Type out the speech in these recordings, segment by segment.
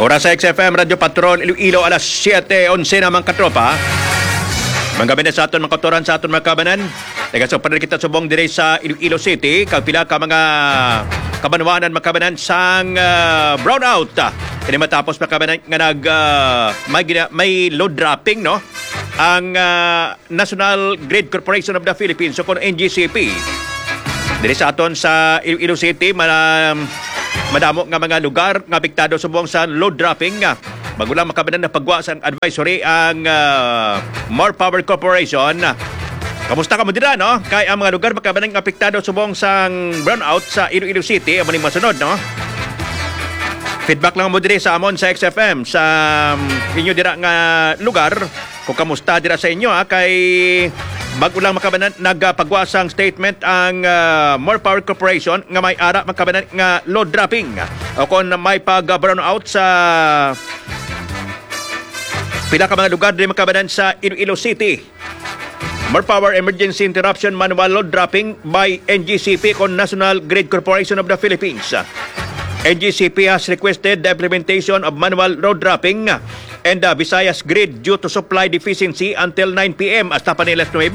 Oras sa XFM Radio Patrol Iloilo alas 7:11 na mga katropa. Mga gabi na sa aton mga kautoran sa aton mga kabanan. Nagasopan kita subong dire sa Iloilo City kag pila ka mga kabanwanan mga kabanan sang brownout. Kini matapos mga kabanan nga may load dropping no ang National Grid Corporation of the Philippines so kon NGCP. Dire sa aton sa Iloilo City madamo nga mga lugar nga apektado subong sa load dropping. Magulang makabanan na pagwa sa advisory ang More Power Corporation. Kamusta ka mo dira no? Kay ang mga lugar makabanan nga apektado subong sa brownout sa Iloilo City amo ning masunod no. Feedback lang mo diri sa amon sa XFM sa inyo dira nga lugar kung kamusta dira sa inyo kay bago lang makabanan nagpagwasang statement ang More Power Corporation nga may ara makabanan nga load dropping o kung may pag-brownout sa pila ka mga lugar din makabanan sa Iloilo City. More Power Emergency Interruption Manual Load Dropping by NGCP kon National Grid Corporation of the Philippines. NGCP has requested the implementation of manual load dropping and the Visayas grid due to supply deficiency until 9 p.m. hasta pa nilas 9.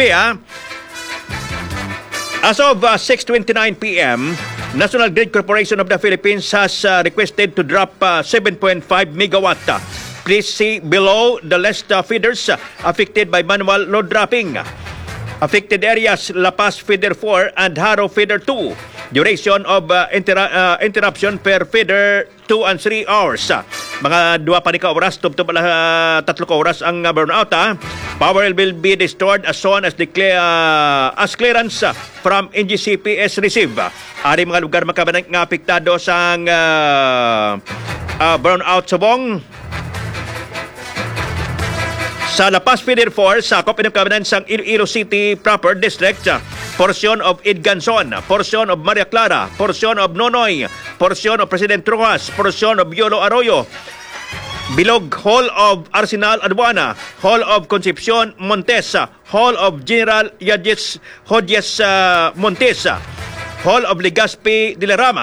As of 6:29 p.m., National Grid Corporation of the Philippines has requested to drop 7.5 megawatt. Please see below the list of feeders affected by manual load dropping. Affected areas La Paz Feeder 4 and Haro Feeder 2. Duration of interruption per feeder 2 and 3 hours. Mga 2 pa ni ka oras, tubtob 3 ka oras ang burnout. Power will be restored as soon as clearance from NGCP is received. Ari mga lugar makabanang nga apektado sa burnout subong. Sa La Paz Feeder 4, sakop pinagkabanan sa Iloilo City Proper District, portion of Idganson, portion of Maria Clara, portion of Nonoy, portion of President Rojas, portion of Yolo Arroyo, Bilog, Hall of Arsenal Aduana, Hall of Concepcion Montesa, Hall of General Hodges Montesa, Hall of Legazpi de la Rama,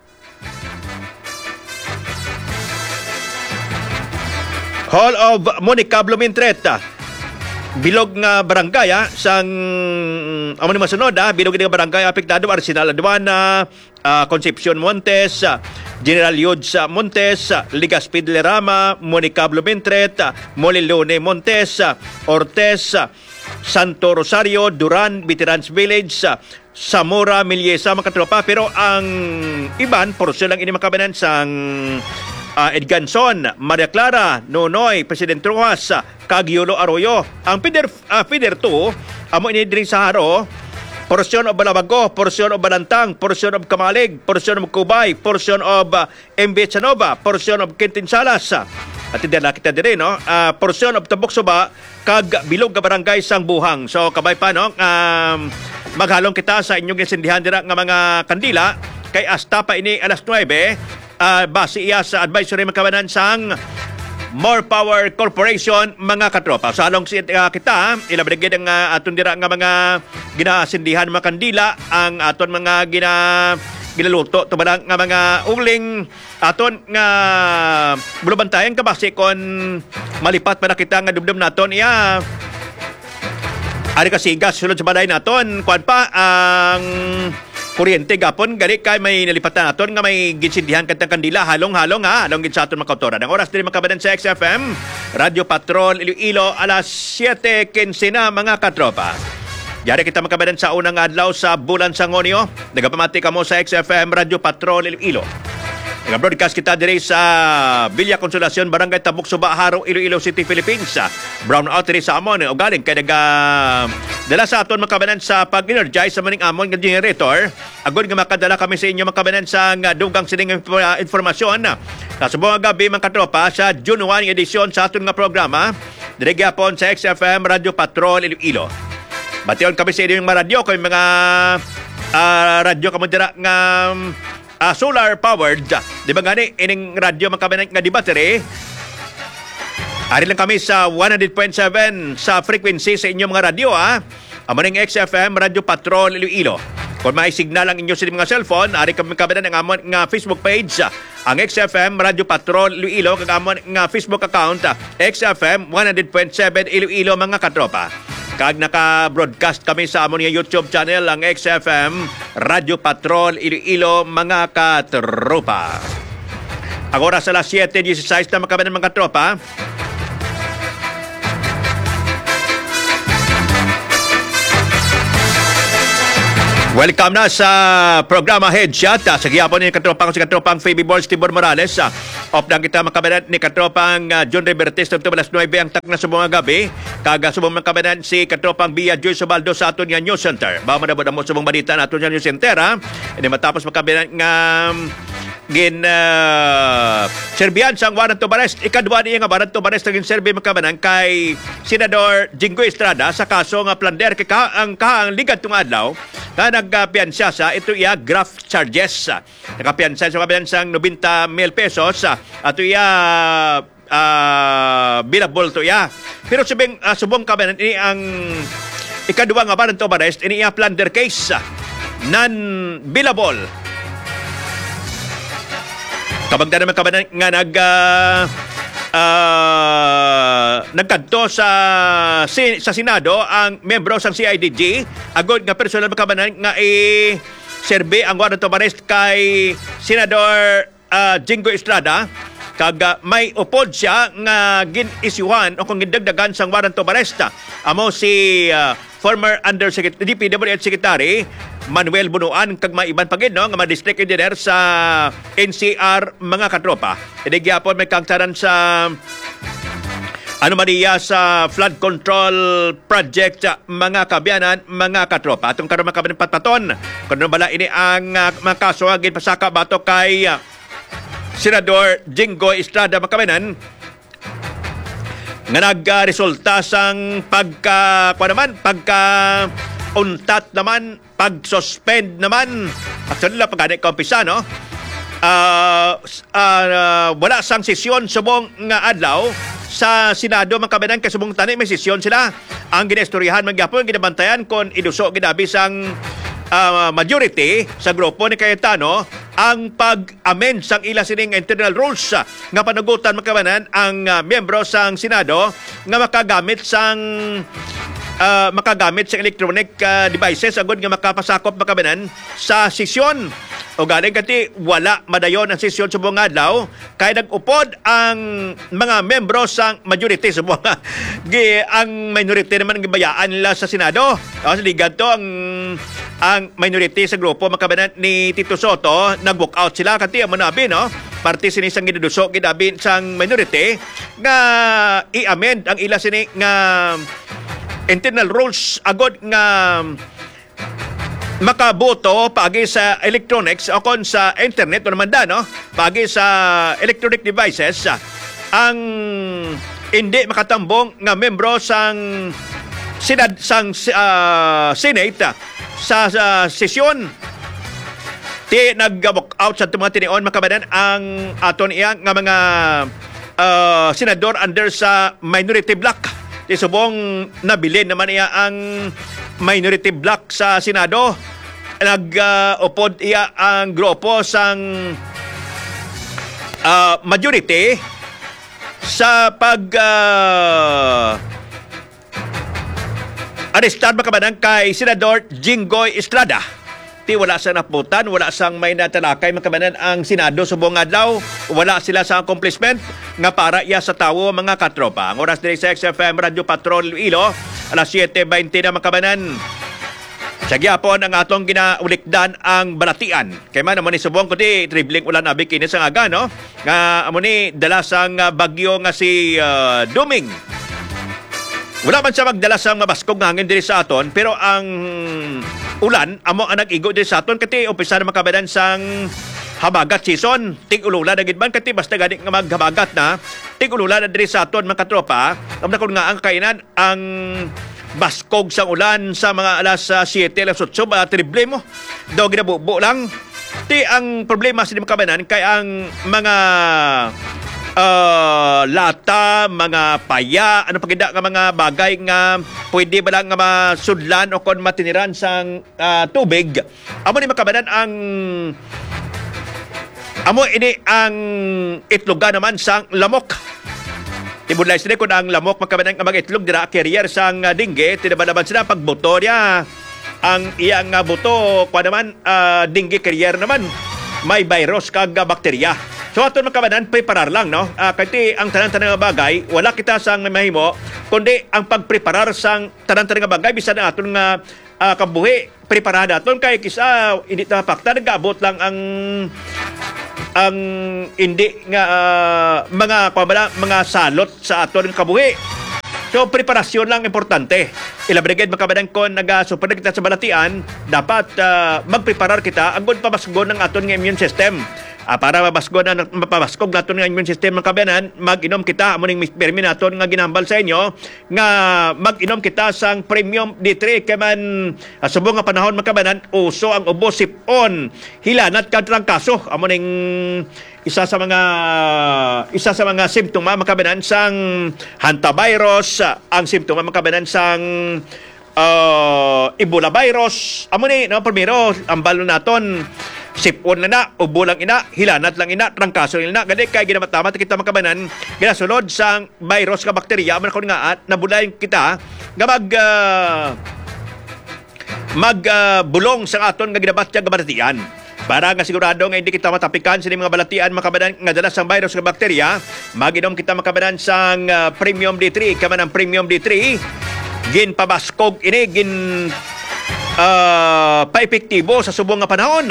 Hall of Monica Blumentritt, bilog nga barangay sang amo ni masunod bilog nga barangay apektado Arsenal Aduana, Concepcion Montes, General Yudes Montes, Legazpi de la Rama, Monica Blumentritt, Molilone Montes, Ortez, Santo Rosario, Duran, Veterans Village, Zamora, Miliesa mga katropa. Pero ang iban porosyon lang ini makabanan sang Edganson, Maria Clara, Nonoy, President Rojas, Yolo Arroyo. Ang Feeder 2, amo ini diri sa Haro, portion of Balabago, portion of Balantang, portion of Kamalig, portion of Cubay, portion of MB Chanova, portion of Quintin Salas. At hindi na kita diri, no? Portion of Tabok-Suba, kag bilog ka barangay sang Buhang. So, kabay pa, no? Maghalong kita sa inyong insindihan dira nga mga kandila, kay hasta pa ini alas 9, base iya sa advisory makabanan sang More Power Corporation mga katropa. Sa along kita, ilabrigid ang aton dira nga mga ginasindihan mga kandila, ang aton mga ginaluto tumalang nga mga uling aton nga bulubantayan kabase kon malipat pa na kita nga dubdum naton iya ari kasigas sulod sa balay naton kuan pa ang kuryente gapon gani kay may nalipatan naton nga may ginsindihan kantang kandila halong-halong along gid sa aton mga kautoran. Ang oras diri makabanan sa XFM Radio Patrol Iloilo alas 7:15 na mga katropa. Yari kita makabanan sa unang adlaw sa bulan Sangonio. Nagapamati kamo sa XFM Radio Patrol Iloilo. Nag-broadcast kita diri sa Villa Consolacion, Barangay Tabok-Suba, Haro, Iloilo City, Philippines. Brownout diri sa amon o galing kay dala sa aton makabanan sa pag-energize sa maning amon nga generator. Agod nga makadala kami sa inyo makabanan sa dugang sining informasyon. Sa subong gabi mga katropa sa June 1 edisyon sa aton nga programa diri gyapon sa XFM Radio Patrol Iloilo. Bation kami sa inyong mga radyo kay mga radyo kamo dira nga solar powered. Di ba gani ining radyo makabanan nga di battery? Ari lang kami sa 100.7 sa frequency sa inyong mga radyo Amaning XFM Radio Patrol Iloilo. Kung may signal ang inyo sa mga cellphone, ari kami kabanan ang amon nga Facebook page, ang XFM Radio Patrol Iloilo, kag amon nga Facebook account, XFM 100.7 Iloilo mga katropa. Kag naka-broadcast kami sa amon nga YouTube channel, ang XFM Radio Patrol Iloilo mga katropa. Ang oras sa alas 7:16 na makabanan mga katropa. Welcome na sa programa Headshot. Sa giyapon ni katropang si katropang Phoebe Balls Tibor Morales. Off na kita makabanan ni katropang John Revertes ng alas 9 ang tak na subong gabi. Kaga subong makabanan si katropang Bia Joy Sobaldo sa aton nga News Center. Ba manabod mo subong balita na aton nga News Center. Hindi matapos makabanan nga serbian sang warrant of arrest. Ikadwa niya nga warrant of arrest naging serbi makabanan kay Senador Jinggoy Estrada sa kaso nga plunder kay ang ligad tung adlaw na nagpiansa sa ito iya graft charges. Nagpiansa sa kabiyansang 90,000 pesos at iya bilabol to iya. Pero subong kabiyan ini ang ikadwa nga warrant of arrest ini iya plunder case non-billable. Kabagda naman kabanan nga nagkadto sa Senado ang membro sang CIDG agod nga personal makabanan nga serbe ang warrant of arrest kay Senador Jinggoy Estrada kag may upod siya nga gin-isyuhan o kung gindagdagan sang warrant of arrest amo si former Undersecretary DPWH Secretary Manuel Bunuan kag may iban pagid no nga district engineer sa NCR mga katropa. Idi gyapon may kangtaran sa Maniya sa flood control project mga kabiyanan mga katropa. Atong karon makabanan patpaton kuno bala ini ang mga kaso nga ginpasaka bato kay Senador Jinggoy Estrada makabanan nga nagresulta sang untat naman, pag-suspend naman. Actually, pag-anik kaumpisa, no? Wala sang sesyon subong nga adlaw sa Senado makabanan kay subong tani may sesyon sila. Ang ginestoryahan magyapon ginabantayan kon iduso gidabi sang majority sa grupo ni Cayetano ang pag-amend sang ila sining internal rules nga panagutan makabanan ang miyembro sang Senado nga makagamit sa electronic devices agud nga makapasakop makabanan sa sesyon. O galing kati wala madayon ang sesyon sa buong adlaw kay nag-upod ang mga membro sang majority sa buong ang minority naman gibayaan nila sa Senado. Sa ligad to ang minority sa grupo makabanan ni Tito Soto nag-walk out sila kati amo nabi no. Parte sinisang giduduso gidabi sang minority nga i-amend ang ila sini nga internal rules agod nga makaboto pagi sa electronics o kon sa internet o naman no? Pagi sa electronic devices ang hindi makatambong nga membro sang Senate sa sesyon ti nag-walk out sa mga tinion makabanan ang aton iya nga mga senador under sa minority block. Ti subong nabilin naman iya ang minority block sa Senado. Nag-upod iya ang grupo sang majority sa arestar makabanan kay Senador Jinggoy Estrada. Ti wala sa naputan, wala sang may natalakay makabanan ang Senado sa buong adlaw, wala sila sa accomplishment nga para iya sa tawo mga katropa. Ang oras diri sa XFM Radio Patrol Iloilo, alas 7:20 na makabanan. Sa gyapon ang atong ginaulikdan ang balatian. Kay man amo ni subong kundi tribling ulan abi kini sa aga no. Nga amo ni dala sang bagyo nga si Duming. Wala man siya magdala sang mabaskog nga hangin diri sa aton pero ang ulan amo ang nag-igo diri sa aton kati umpisa na makabadan sang habagat season. Tig-ulula na gid man kati basta gani nga maghabagat na. Tig-ulula na diri sa aton mga katropa. Amna kun nga ang kainan ang baskog sa ulan sa mga alas 7, alas 8, triple mo. Daw ginabubo lang. Ti ang problema sa makabanan kay ang mga lata, mga paya, ano pagida nga mga bagay nga pwede ba lang nga masudlan o kon matiniran sang tubig. Amo ni makabanan ang ini ang itloga naman sang lamok. Tibudlay sila kung ang lamok makabanan nga mag-itlog dira carrier sang dingge, tinabalaban sila pagbuto niya. Ang iyang buto, kwa naman, dingge carrier naman, may virus kag bakterya. So aton makabanan, preparar lang, no? Kasi ang tanan-tanan nga bagay, wala kita sang mahimo, kundi ang pagpreparar sang tanan-tanan nga bagay, bisan na aton nga kabuhi, preparada aton kay kisa, hindi na pakta, nag-abot lang ang hindi nga mga salot sa aton nga kabuhi. So, preparasyon lang importante. Ilabrigid makabadan ko nag-super kita sa balatian, dapat magpreparar kita ang good pabasgon ng aton nga immune system. Para mapabasgon naton nga immune system makabanan, mag-inom kita amo ning permi naton nga ginambal sa inyo nga mag-inom kita sang Premium D3 kay man subong nga panahon makabanan uso ang ubo sipon hilanat kad trangkaso amo ning isa sa mga simptoma makabanan sang hantavirus, ang simptoma makabanan sang Ebola virus. Amo ni no primero ang balon naton sipon na ubo lang ina, hilanat lang ina, trangkaso lang ina. Gani kay ginamatamat kita makabanan ginasulod sang virus ka bakterya man kun nga at nabulayan kita nga bulong sa aton nga ginabatya nga balatian. Para nga sigurado nga hindi kita matapikan sa mga balatian makabanan nga dala sang virus nga bakterya, maginom kita makabanan sang Premium D3 kaman ang Premium D3 gin pabaskog ini gin paepektibo sa subong nga panahon.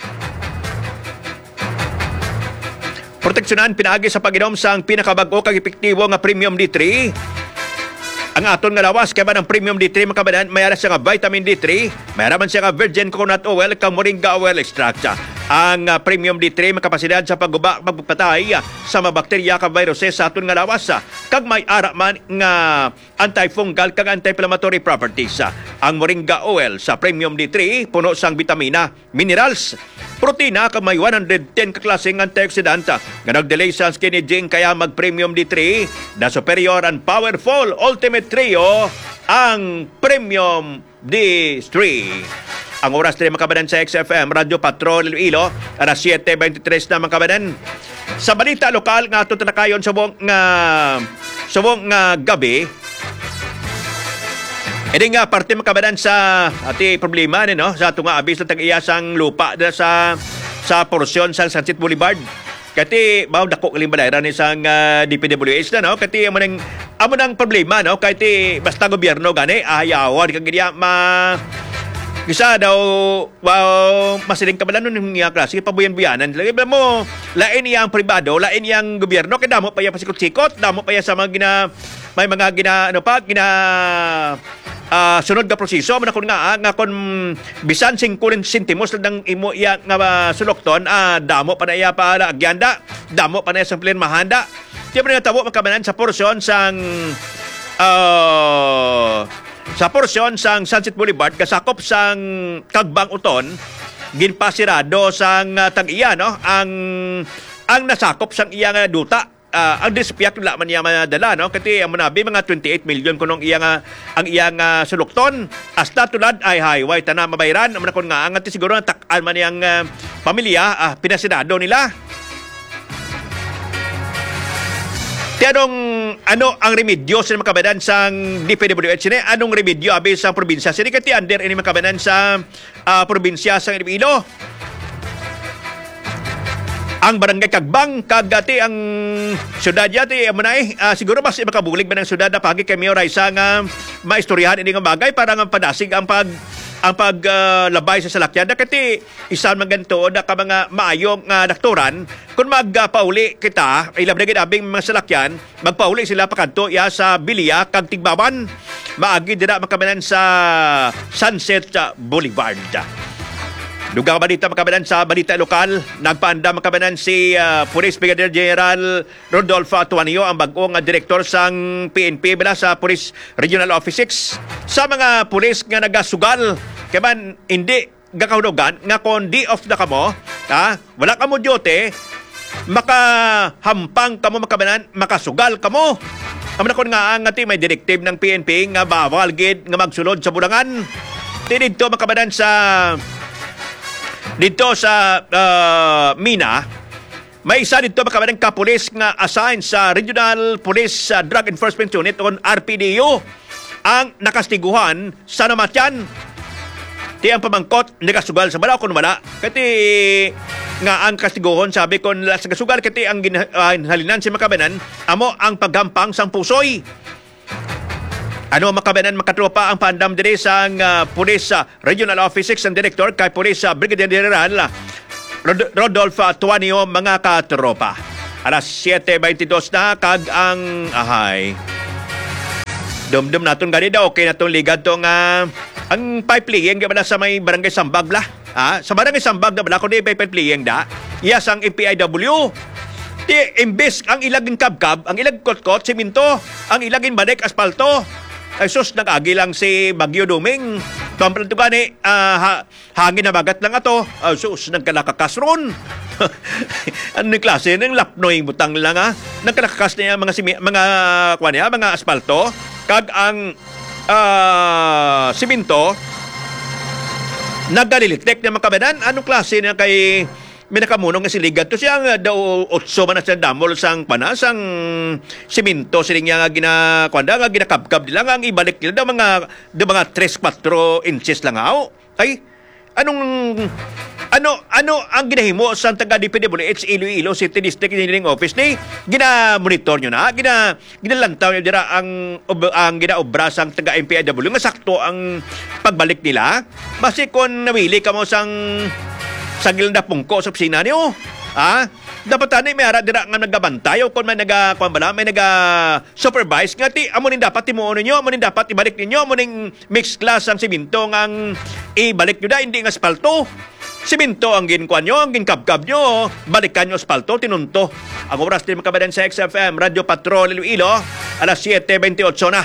Proteksyonan pinaagi sa pag-inom sang pinakabag-o kag epektibo nga Premium D3. Ang aton nga lawas kay man ang Premium D3 makabanan mayara siya nga vitamin D3, mayara man siya nga virgin coconut oil kag moringa oil extract. Ang Premium D3 makapasidad sa pagpatay sa mga bakterya kag viruses sa aton nga lawas kag may ara man nga antifungal kag anti-inflammatory properties. Ang moringa oil sa Premium D3 puno sang vitamina, minerals, protina kag may 110 ka klaseng antioxidant nga nagdelay sa skin aging kaya mag Premium D3 na superior and powerful ultimate trio ang Premium D3. Ang oras din makabanan sa XFM Radio Patrol Iloilo alas 7:23 na makabanan. Sa balita lokal nga ato tanakayon sa buong gabi. Edi nga parte makabanan sa ati problema ni no sa tunga abis ng tag-iyasang lupa na sa porsyon sa Sunset Boulevard. Kati mao dako kaling balayran ni sang DPWH na no kati amo nang problema no kati basta gobyerno gani ayawan kag giya isa daw masiling kabalan nun yung klase pabuyan-buyanan. Lagi mo lain iyang pribado, lain iyang gobyerno kay damo pa iya pasikot-sikot, damo pa iya sa mga sunod nga proseso man kun nga kon bisan 50 sentimos lang imo iya nga sulokton damo pa na iya para agyanda, damo pa na iya sa plan mahanda. Di ba nga tabo makabanan sa porsyon sang Sunset Boulevard kasakop sang Kagbang Uton ginpasirado sang tag-iya no ang nasakop sang iya nga duta. Ang dispiyak wala man iya madala no kasi ang manabi mga 28 million kunong ang iyang sulukton hasta tulad ay highway tana mabayran man kun nga ang siguro tak-an man yang pamilya pinasirado nila. Ano ang remedyo sa makabanan sang DPWH ni? Anong remedyo abi sa probinsya? Sini kati under ini makabanan sa probinsya sa Iloilo. Ang barangay Kagbang kagati ang syudad yati manay siguro mas makabulig man ang syudad na pagi kay Mayor Raisa nga maistoryahan ini nga bagay para nga padasig ang paglabay sa salakyan kati isan man ganito da ka mga maayong daktoran kung magpauli kita ilabrigid abing mga salakyan magpauli sila pakadto ya sa Bilia kag Tigbaban maagi dira makabanan sa Sunset Boulevard. Dugang balita makabanan sa balita lokal, nagpaanda makabanan si Police Brigadier General Rodolfo Atuanio, ang bagong direktor sang PNP bila sa Police Regional Office 6 sa mga pulis nga nagasugal kay man hindi gakahunugan nga kon di off na kamo, wala kamo duty makahampang kamo makabanan, makasugal kamo. Aman ako nga ang ati may directive ng PNP nga bawal gid nga magsulod sa bulangan. Dito makabanan sa Mina, may isa dito makabanan kapulis nga assigned sa Regional Police Drug Enforcement Unit o RPDU ang nakastiguhan sa namatyan. Ti ang pamangkot nagasugal sa balaw kung wala. Kati nga ang kastiguhon sabi kon sa kasugal kati ang halinan si makabanan amo ang paggampang sang pusoy. Ano makabanan makatropa ang pandam diri sa Police Regional Office 6 ang Director kay Police Brigadier General Rodolfo Tuanio mga katropa. Alas 7:22 na kag ang Dumdum naton gani daw okay natong ligad tong ang pipe laying gabala sa may barangay Sambag la. Sa barangay Sambag na bala ko di pipe laying da. Yes ang MPIW. Di imbes ang ilaging kabkab, ang ilag kot-kot simento, ang ilaging banek aspalto. Ay sus nag-agi lang si Bagyo Duming. Pamplanto gani hangin na bagat lang ato. Sus nagkalakakas ron. Ano ni klase ng lapnoy butang lang nagkalakakas niya mga aspalto kag ang simento nagdaliliktek na makabanan. Anong klase na kay minakamunong nga siligan to siya daw 8 man na siya damol sang panasang simento siling nga ginakwanda nga ginakabkab nila nga ang ibalik nila daw mga 3-4 inches lang ay ano ang ginahimo sa taga DPWH Iloilo City District Engineering Office ni gina-monitor nyo na ginalantaw nyo dira ang ginaobra sang taga MPIW nga sakto ang pagbalik nila basi kon nawili ka mo sang sagil na pungko sa opisina niyo dapat tani may ara dira nga nagabantay o kon may supervise nga ti amo nin dapat timuon niyo amo nin dapat ibalik ninyo amo ning mixed class ang simento ang ibalik nyo da hindi nga asfalto. Simento ang ginkuan nyo, ang ginkabkab nyo, balikan nyo asfalto, tinunto. Ang oras din makabadan sa XFM, Radio Patrol Iloilo, alas 7:28 na.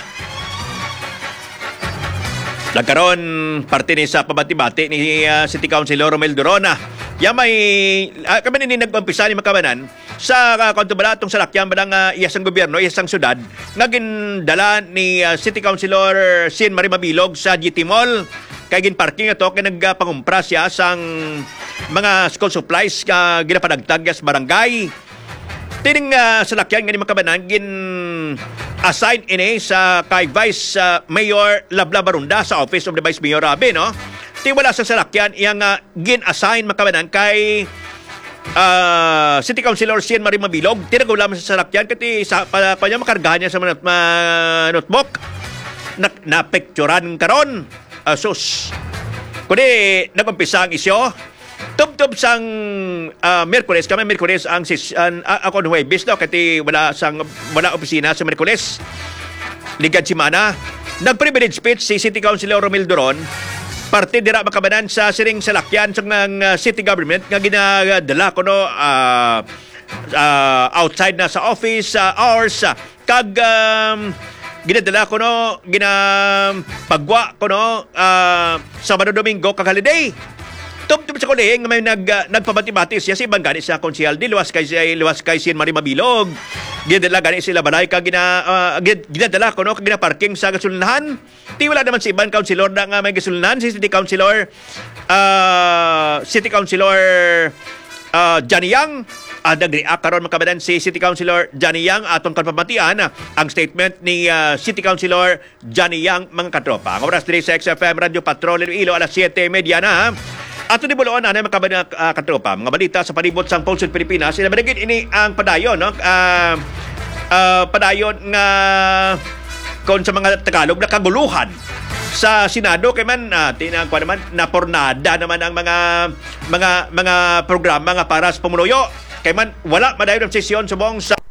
Nagkaroon parte ni sa pabati-bati ni City Councilor Romel Dorona. May kami ni nag-umpisa ni makabanan sa kontubala itong salakyan ba ng iyasang gobyerno, iyasang syudad, nga gindala ni City Councilor Sin Marie Mabilog sa GT Mall. Kaya ginparking ito, kaya nagpangumpra siya sang mga school supplies ginapanagtag sa barangay. Tining salakyan nga ni makabanan, assign ini sa kay Vice Mayor Labla Barunda sa Office of the Vice Mayor Rabi, no? Wala sa salakyan, iyang gin-assign makabanan kay City Councilor Sian Marie Mabilog. Tinagaw lamang sa salakyan, kasi pa niya makargahan niya sa notebook. Napicturan karon. Sus. Kundi nag-umpisa ang isyo. Tub-tub sang Merkules, kami Merkules ang ako Huwebes daw kasi wala opisina sa Merkules. Ligad simana. Nag-privilege speech si City Councilor Romel Doron. Parte dira makabanan sa siring salakyan sa city government nga ginadala ko outside na sa office hours kag ginadala ko ginapagwa ko Sabado Domingo kag holiday. Tub-tub sa kulihing may nagpabati-bati siya si Bangani sa konsyal di luwas kay Sin Marie Mabilog. Ginadala gani sila balay kag ginadala ko kag ginaparking sa gasolinahan. Ti wala naman si Iban Councilor na nga may gasolinahan si City Councilor Johnny Yang. Nag-react karon makabadan si City Councilor Johnny Yang atong kapamatian ang statement ni City Councilor Johnny Yang mga katropa. Ang oras diri sa XFM Radio Patrol Iloilo alas 7:30 na. Ato di buloon na makabadan katropa. Mga balita sa palibot sang Pulsod Pilipinas. Sila managid ini ang padayon padayon nga kon sa mga Tagalog na kaguluhan sa Senado kay man tinangko naman na pornada naman ang mga programa nga para sa pamumunuyo. Kay man wala madayon ang sesyon subong sa